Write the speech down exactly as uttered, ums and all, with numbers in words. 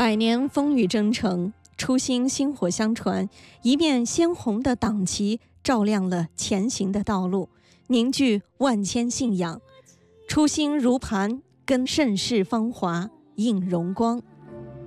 百年风雨征程，初心薪火相传，一面鲜红的党旗照亮了前行的道路，凝聚万千信仰。初心如磐，跟盛世芳华映荣光。